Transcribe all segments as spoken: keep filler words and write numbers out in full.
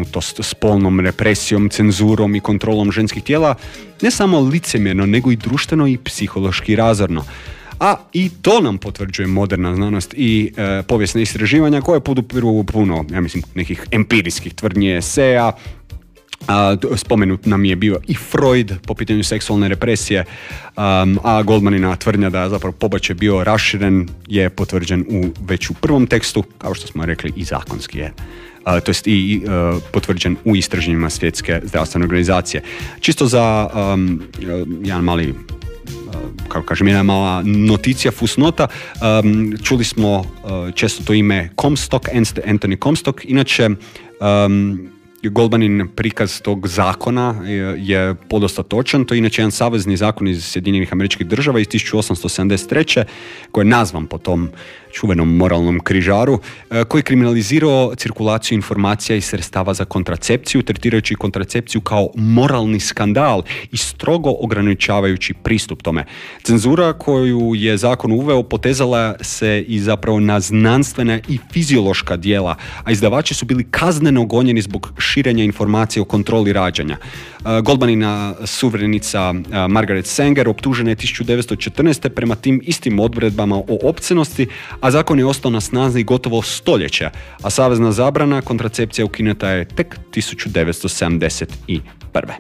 zabrinutost spolnom represijom, cenzurom i kontrolom ženskih tijela ne samo licemjerno, nego i društveno i psihološki razorno. A i to nam potvrđuje moderna znanost i e, povijesna istraživanja koje podupiru puno, ja mislim, nekih empirijskih tvrdnji, eseja. A, spomenut nam je bio i Freud po pitanju seksualne represije, um, a Goldmanina tvrdnja da zapravo pobačaj bio raširen je potvrđen u već u prvom tekstu, kao što smo rekli i zakonski je. Uh, to jest i uh, potvrđen u istraživanjima Svjetske zdravstvene organizacije. Čisto za um, jedan mali kako kažem, jedna mala noticija, fusnota. Um, čuli smo uh, često to ime Comstock, Anthony Comstock. Inače, um, Goldmanin prikaz tog zakona je, je podosta točan. To je inače jedan savezni zakon iz Sjedinjenih Američkih Država iz tisuću osamsto sedamdeset treće koji je nazvan po tom čuvenom moralnom križaru, koji je kriminalizirao cirkulaciju informacija i sredstava za kontracepciju, tretirajući kontracepciju kao moralni skandal i strogo ograničavajući pristup tome. Cenzura koju je zakon uveo potezala se i zapravo na znanstvena i fiziološka djela, a izdavači su bili kazneno gonjeni zbog širenja informacija o kontroli rađanja. Goldmanina suvremenica Margaret Sanger optužena je tisuću devetsto četrnaeste prema tim istim odredbama o opcenosti, a zakon je ostao na snazi gotovo stoljeća, a savezna zabrana kontracepcija ukinuta je tek tisuću devetsto sedamdeset prve.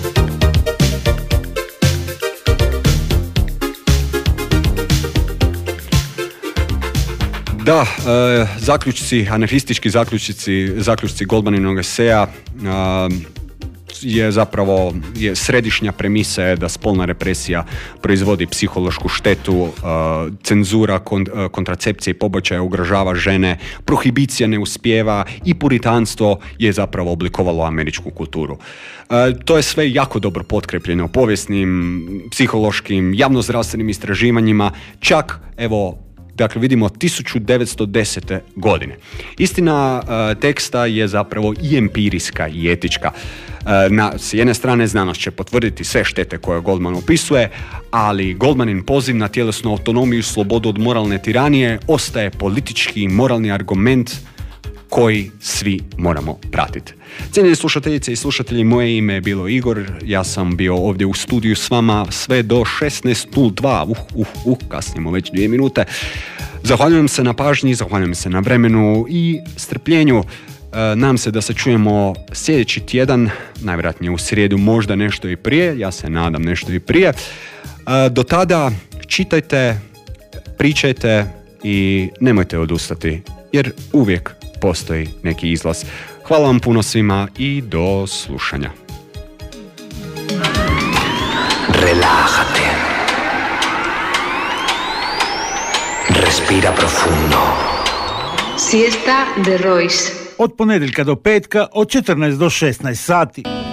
Da, e, zaključci, anarhistički zaključci, zaključci Goldmaninog eseja e, je zapravo je središnja premisa je da spolna represija proizvodi psihološku štetu, uh, cenzura, kon, uh, kontracepcija i pobačaja ugrožava žene, prohibicija ne uspijeva i puritanstvo je zapravo oblikovalo američku kulturu. Uh, to je sve jako dobro potkrepljeno povijesnim, psihološkim, javnozdravstvenim istraživanjima, čak evo dakle vidimo tisuću devetsto desete godine. Istina uh, teksta je zapravo i empirijska i etička. Uh, na, s jedne strane znanost će potvrditi sve štete koje Goldman opisuje, ali Goldmanin poziv na tjelesnu autonomiju i slobodu od moralne tiranije ostaje politički i moralni argument koji svi moramo pratiti. Cijenjeni slušateljice i slušatelji, moje ime je bilo Igor, ja sam bio ovdje u studiju s vama sve do šesnaest nula dva, uh, uh, uh, kasnimo već dvije minute. Zahvaljujem se na pažnji, zahvaljujem se na vremenu i strpljenju. E, nadam se da se čujemo sljedeći tjedan, najvjerojatnije u srijedu, možda nešto i prije, ja se nadam nešto i prije. E, do tada čitajte, pričajte i nemojte odustati, jer uvijek postoji neki izlaz. Hvala vam puno svima i do slušanja. Relájate. Respira profundo. Siesta de Royce. Od ponedjeljka do petka od četrnaest do šesnaest sati.